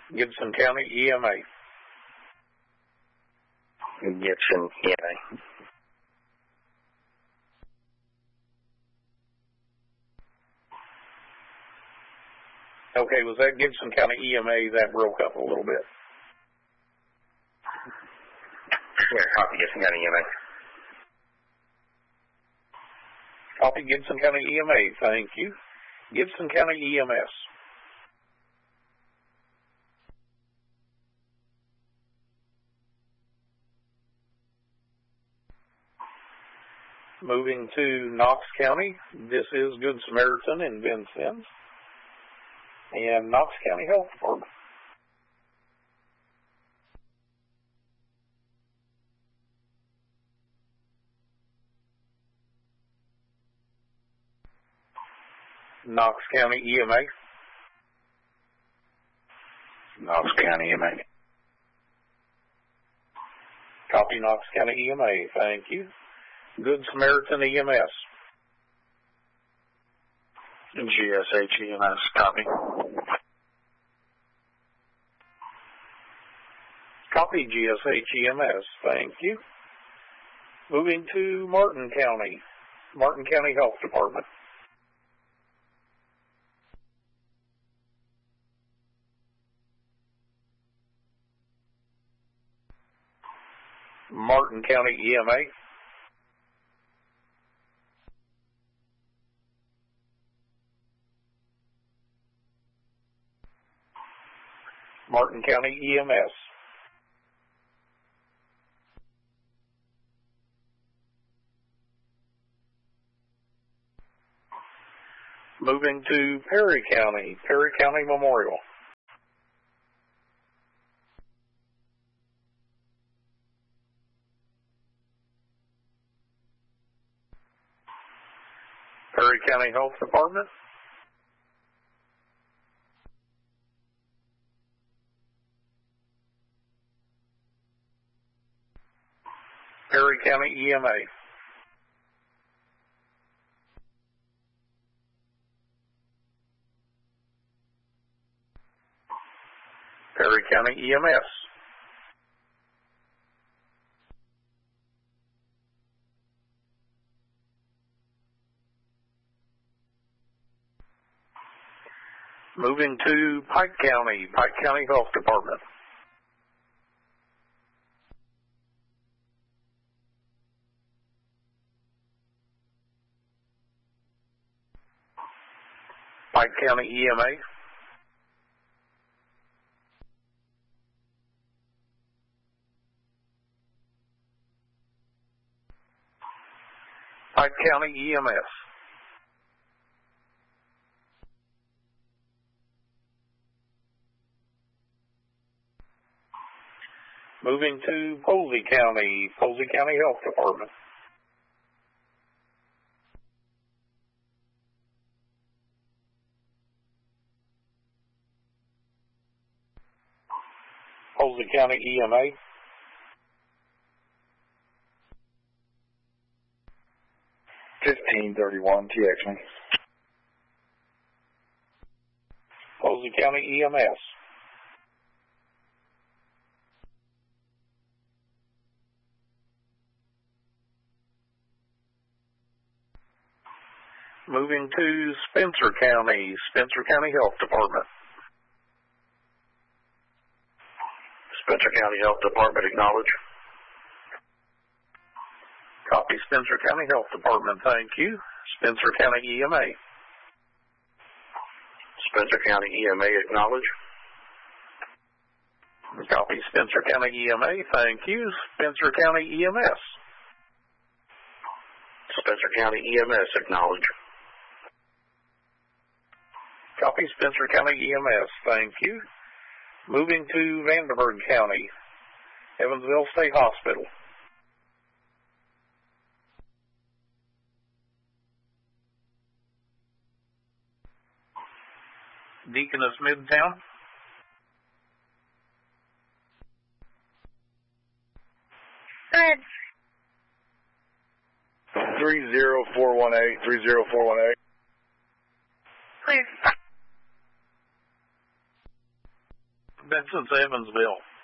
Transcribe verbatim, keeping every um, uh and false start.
Gibson County E M A. Gibson E M A. Okay, was that Gibson County E M A that broke up a little bit? Yeah, copy Gibson County E M A. Copy Gibson County E M A, thank you. Gibson County E M S. Moving to Knox County, this is Good Samaritan in Vincennes and Knox County Health Department. Knox County E M A. Knox County E M A. Copy Knox County E M A, thank you. Good Samaritan E M S. G S H E M S, copy. Copy G S H E M S, thank you. Moving to Martin County, Martin County Health Department. Martin County E M A. Martin County E M S. Moving to Perry County, Perry County Memorial. Perry County Health Department. Perry County E M A. Perry County E M S. Moving to Pike County, Pike County Health Department. Pike County E M A. Pike County E M S. Moving to Posey County, Posey County Health Department. Posey County E M A. fifteen thirty-one, T X me. Posey County E M S. Moving to Spencer County, Spencer County Health Department. Spencer County Health Department, acknowledge. Copy Spencer County Health Department, thank you. Spencer County E M A. Spencer County E M A, acknowledge. Copy Spencer County E M A, thank you. Spencer County E M S. Spencer County E M S, acknowledge. Copy Spencer County E M S, thank you. Moving to Vanderburgh County, Evansville State Hospital. Deaconess Midtown. Go ahead. three zero four one eight, three zero four one eight. Clear. Benson's Evansville.